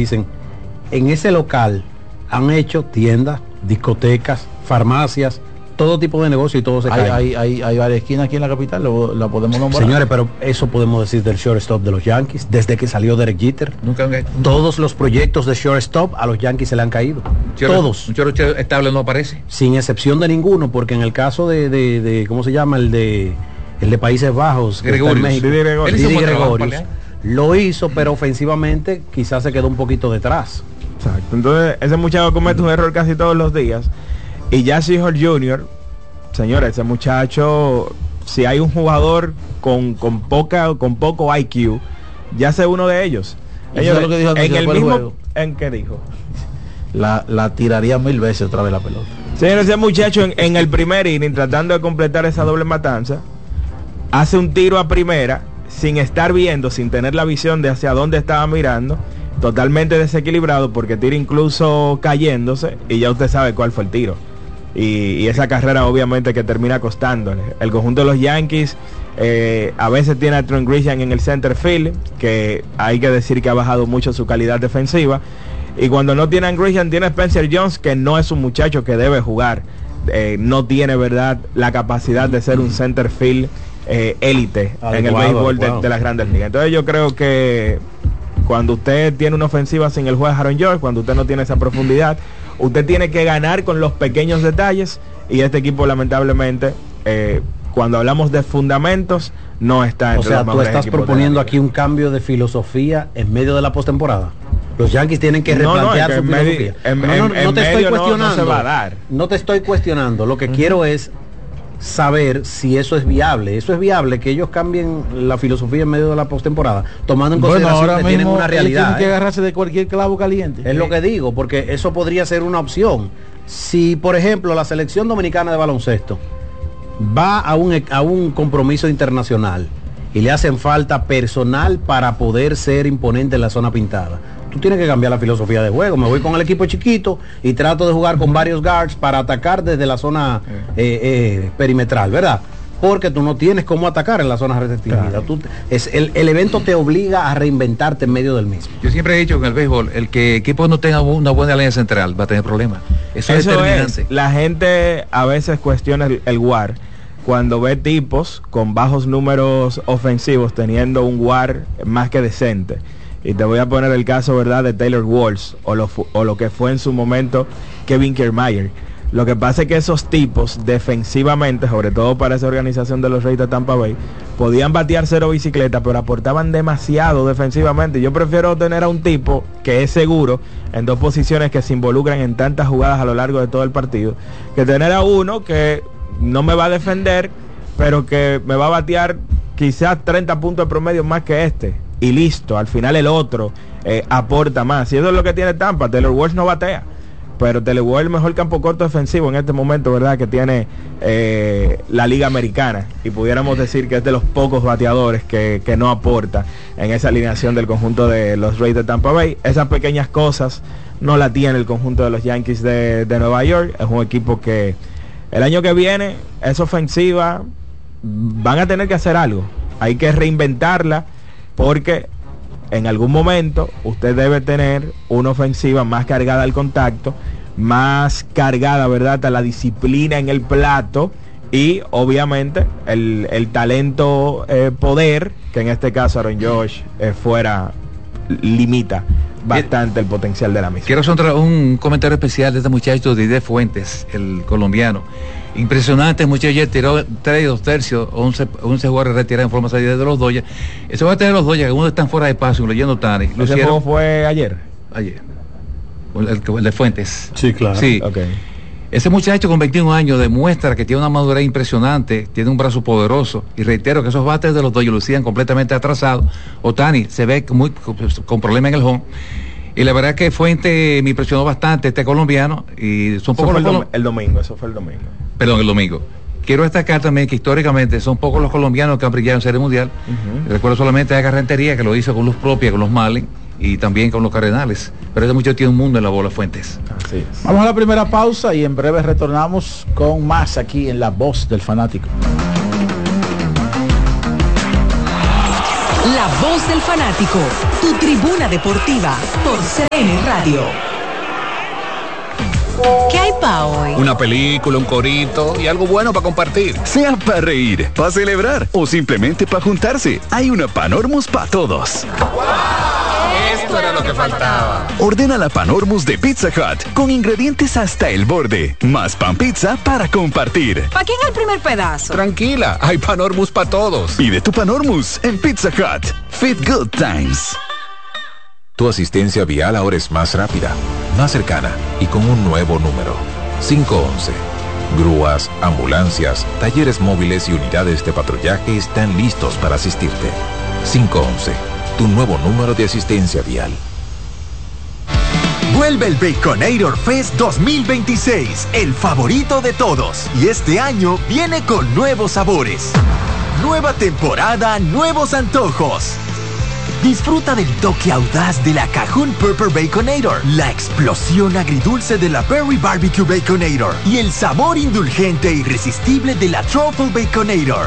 dicen, en ese local han hecho tiendas, discotecas, farmacias, todo tipo de negocio y todo se cae. Hay varias esquinas aquí en la capital, la podemos nombrar. Señores, pero eso podemos decir del shortstop de los Yankees, desde que salió Derek Jeter. Todos los proyectos de shortstop a los Yankees se le han caído. Todos. Un shortstop estable no aparece. Sin excepción de ninguno, porque en el caso de ¿cómo se llama? El de Países Bajos, Gregorius. Didi Gregorius, lo hizo, pero ofensivamente quizás se quedó un poquito detrás. Exacto. Entonces, ese muchacho comete un error casi todos los días. Y Jazzy Hall Jr., señores, ese muchacho, si hay un jugador con poco IQ, ya sé uno de ellos. Ellos, lo que dijo en el mismo juego. ¿En qué dijo? La tiraría 1000 veces otra vez la pelota. Señores, ese muchacho en el primer inning, tratando de completar esa doble matanza, hace un tiro a primera, sin estar viendo, sin tener la visión de hacia dónde estaba mirando, totalmente desequilibrado, porque tira incluso cayéndose, y ya usted sabe cuál fue el tiro. Y esa carrera obviamente que termina costándole. El conjunto de los Yankees a veces tiene a Trent Grisham en el center field, que hay que decir que ha bajado mucho su calidad defensiva, y cuando no tiene a Grisham tiene a Spencer Jones, que no es un muchacho que debe jugar, no tiene, verdad, la capacidad de ser un center field élite en el béisbol de las grandes ligas. Entonces yo creo que cuando usted tiene una ofensiva sin el juez Aaron George, cuando usted no tiene esa profundidad, usted tiene que ganar con los pequeños detalles, y este equipo lamentablemente, cuando hablamos de fundamentos, no está entre los mejores. O sea, tú estás proponiendo aquí un cambio de filosofía en medio de la postemporada. Los Yankees tienen que replantear su filosofía. No te estoy cuestionando. No se va a dar. No te estoy cuestionando. Lo que quiero es saber si eso es viable. Eso es viable, que ellos cambien la filosofía en medio de la postemporada, tomando en consideración ahora que tienen una realidad. Tienen que agarrarse de cualquier clavo caliente. Es lo que digo, porque eso podría ser una opción. Si, por ejemplo, la selección dominicana de baloncesto va a un compromiso internacional y le hacen falta personal para poder ser imponente en la zona pintada, tú tienes que cambiar la filosofía de juego. Me voy con el equipo chiquito y trato de jugar con varios guards para atacar desde la zona perimetral, ¿verdad? Porque tú no tienes cómo atacar en la zona restringida. Claro. El evento te obliga a reinventarte en medio del mismo. Yo siempre he dicho que en el béisbol, el que equipo no tenga una buena línea central va a tener problemas. Eso es determinante. La gente a veces cuestiona el WAR cuando ve tipos con bajos números ofensivos teniendo un WAR más que decente. Y te voy a poner el caso, ¿verdad?, de Taylor Walsh o lo que fue en su momento Kevin Kiermaier. Lo que pasa es que esos tipos defensivamente, sobre todo para esa organización de los Rays de Tampa Bay, podían batear 0 bicicleta, pero aportaban demasiado defensivamente. Yo prefiero tener a un tipo que es seguro en dos posiciones que se involucran en tantas jugadas a lo largo de todo el partido, que tener a uno que no me va a defender, pero que me va a batear quizás 30 puntos de promedio más que este. Y listo, al final el otro aporta más. Y eso es lo que tiene Tampa. Taylor Walsh no batea, pero Taylor Walsh es el mejor campo corto defensivo en este momento, ¿verdad?, que tiene la liga americana. Y pudiéramos decir que es de los pocos bateadores que no aporta en esa alineación del conjunto de los Rays de Tampa Bay. Esas pequeñas cosas no la tiene el conjunto de los Yankees de Nueva York. Es un equipo que el año que viene es ofensiva. Van a tener que hacer algo. Hay que reinventarla, porque en algún momento usted debe tener una ofensiva más cargada al contacto, más cargada, ¿verdad?, a la disciplina en el plato, y obviamente el talento poder, que en este caso Aaron Josh fuera, limita bastante el potencial de la misma. Quiero hacer un comentario especial de este muchacho Didier Fuentes, el colombiano. Impresionante, el muchacho ayer tiró 3 y 2 tercios, 11 jugadores retirados en forma de salida de los Dodgers. Eso va a tener los Dodgers, que uno están fuera de paso, leyendo Tani. ¿Ese juego fue ayer? Ayer. El de Fuentes. Sí, claro. Sí. Okay. Ese muchacho con 21 años demuestra que tiene una madurez impresionante, tiene un brazo poderoso, y reitero que esos bates de los Dodgers lucían completamente atrasados. Otani se ve con problemas en el home, y la verdad que Fuente me impresionó bastante, este colombiano, y son pocos el domingo, eso fue el domingo. Perdón, el domingo. Quiero destacar también que históricamente son pocos los colombianos que han brillado en Serie Mundial. Recuerdo solamente a Carrentería, que lo hizo con luz propia, con los Marlins, y también con los Cardenales. Pero ese muchacho tiene un mundo en la bola, Fuentes. Así es. Vamos a la primera pausa y en breve retornamos con más aquí en La Voz del Fanático. La Voz del Fanático, tu tribuna deportiva por CDN Radio. ¿Qué hay pa' hoy? Una película, un corito y algo bueno para compartir. Sea para reír, para celebrar o simplemente para juntarse, hay una Panormus para todos. Esto era lo que faltaba. Ordena la Panormus de Pizza Hut con ingredientes hasta el borde, más pan pizza para compartir. ¿Para quién el primer pedazo? Tranquila, hay Panormus para todos. Pide tu Panormus en Pizza Hut. Fit Good Times. Tu asistencia vial ahora es más rápida, más cercana y con un nuevo número. 511. Grúas, ambulancias, talleres móviles y unidades de patrullaje están listos para asistirte. 511. Tu nuevo número de asistencia vial. Vuelve el Baconator Fest 2026, el favorito de todos. Y este año viene con nuevos sabores. Nueva temporada, nuevos antojos. Disfruta del toque audaz de la Cajun Pepper Baconator, la explosión agridulce de la Berry Barbecue Baconator y el sabor indulgente e irresistible de la Truffle Baconator.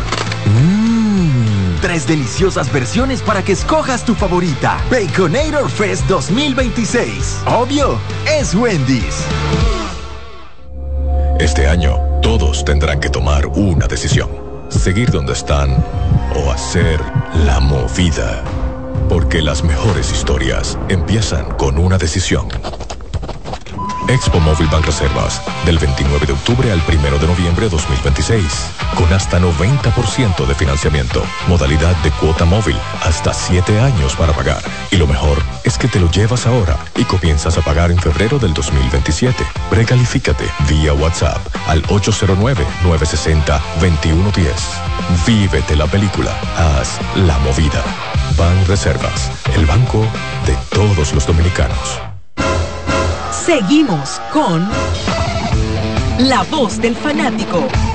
3 deliciosas versiones para que escojas tu favorita. Baconator Fest 2026. Obvio, es Wendy's. Este año, todos tendrán que tomar una decisión. Seguir donde están o hacer la movida. Porque las mejores historias empiezan con una decisión. Expo Móvil Banreservas, del 29 de octubre al 1 de noviembre de 2026, con hasta 90% de financiamiento, modalidad de cuota móvil, hasta 7 años para pagar. Y lo mejor es que te lo llevas ahora y comienzas a pagar en febrero del 2027. Precalifícate vía WhatsApp al 809-960-2110. Vívete la película, haz la movida. Banreservas, el banco de todos los dominicanos. Seguimos con La Voz del Fanático.